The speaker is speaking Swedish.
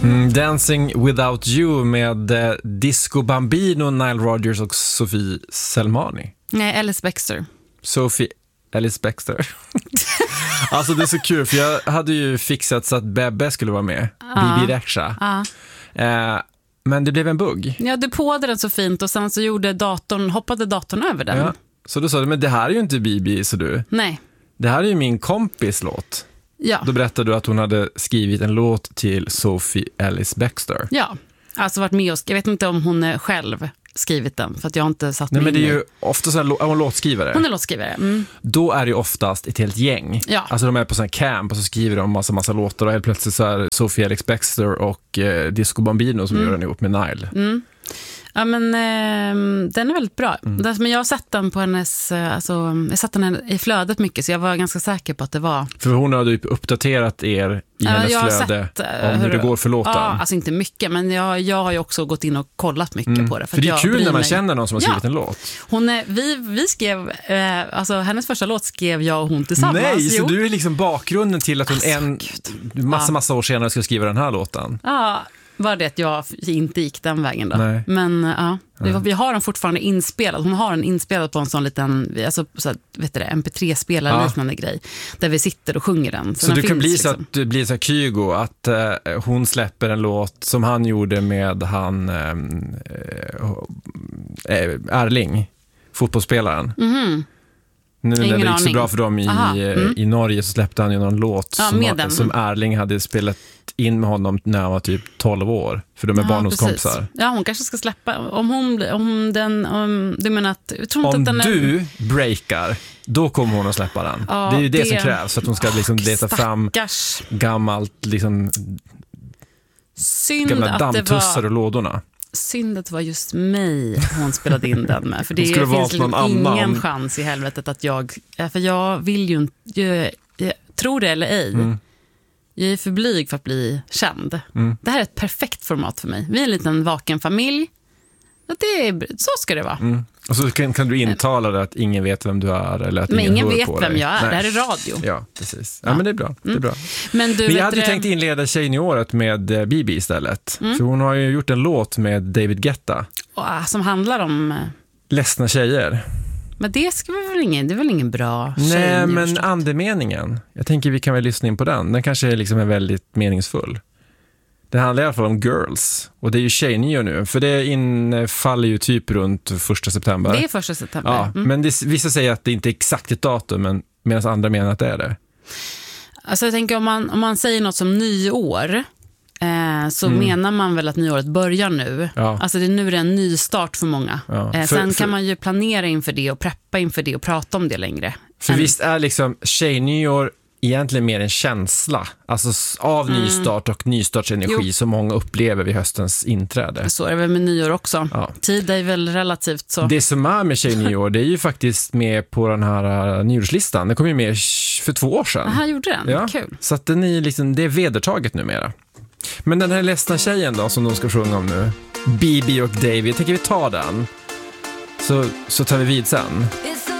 Dancing Without You med Disco Bambino, Nile Rodgers och Sophie Selmani. Nej, Alice Baxter. Sophie Alice Baxter. Alltså det är så kul, för jag hade ju fixat så att Bebbe skulle vara med. Bibi Rexha. Men det blev en bugg. Ja, du påade den så fint och sen så hoppade datorn över den. Ja. Så då sa du, men det här är ju inte Bibi, så du. Nej. Det här är ju min kompis låt. Ja. Då berättade du att hon hade skrivit en låt till Sophie Alice Baxter. Ja, alltså varit med jag vet inte om hon själv skrivit den, för att jag har inte satt mig men det är in ju ofta så här, hon låtskrivare. Hon är låtskrivare. Då är det ju oftast ett helt gäng. Ja. Alltså de är på sån här camp och så skriver de massa låtar och helt plötsligt så är Sophie Alex Baxter och Disco Bambino som gör den ihop med Nile. Ja, men den är väldigt bra. Men jag har sett den på hennes, jag satt den i flödet mycket, så jag var ganska säker på att det var. För hon har ju uppdaterat er i hennes flöde om hur det går för låten. Ja, alltså inte mycket, men jag har ju också gått in och kollat mycket på det. För det är kul när man känner någon som har skrivit en låt. Vi skrev, alltså hennes första låt skrev jag och hon tillsammans. Nej, så du är liksom bakgrunden till att hon massa år senare ska skriva den här låten. Ja, var det att jag inte gick den vägen då. Nej. Men vi har den fortfarande inspelad. Hon har den inspelad på en sån liten, alltså, så här, vet du det, MP3-spelare liknande grej, där vi sitter och sjunger den. Så det kan bli så att du blir så här Kygo, att hon släpper en låt som han gjorde med han Erling, fotbollsspelaren. Nu när det gick så bra för dem i Norge, så släppte han ju någon låt som Erling hade spelat in med honom när han var typ 12 år, för de är barndomskompisar. Ja, hon kanske ska släppa du menar att jag tror inte om att den du breakar, då kommer hon att släppa den. Ja, det är ju det som krävs, så att hon ska liksom leta fram gammalt liksom gamla dammtussar och lådorna. Synd att det var just mig hon spelade in den med, för det finns liksom ingen chans i helvetet att för jag vill ju inte, jag tror det eller ej. Jag är för blyg för att bli känd. Det här är ett perfekt format för mig. Vi är en liten vaken familj. Så ska det vara. Och så kan du intala det att ingen vet vem du är, eller att ingen vet på vem dig. Jag är. Nej. Det här är radio. Ja, precis. Ja, men det är bra. Det är bra. Men jag hade ju tänkt inleda tjejen i året med Bibi istället. För hon har ju gjort en låt med David Guetta. Som handlar om ledsna tjejer. Men det är väl ingen bra tjej. Nej, men andemeningen. Jag tänker vi kan väl lyssna in på den. Den kanske är liksom väldigt meningsfull. Det handlar i alla fall om girls. Och det är ju tjejnyår nu. För det infaller ju typ runt 1 september. Det är 1 september. Ja, men vissa säger att det inte är exakt ett datum, medan andra menar att det är det. Alltså jag tänker om man säger något som nyår, så menar man väl att nyåret börjar nu. Ja. Alltså nu är det en ny start för många. Ja. Sen kan man ju planera inför det och preppa inför det och prata om det längre. För visst är liksom tjejnyår egentligen mer en känsla, alltså av nystart och nystartsenergi som många upplever vid höstens inträde. Så är det väl med nyår också. Ja. Tid är väl relativt så. Det som är med tjejnyår, det är ju faktiskt med på den här nyårslistan. Det kom ju med för 2 år sedan. Aha, gjorde den? Ja. Kul. Så att den är liksom, det är vedertaget numera. Men den här ledsna tjejen då, som de ska sjunga om nu, Bibi och David, tänker vi ta den. Så tar vi vid sen.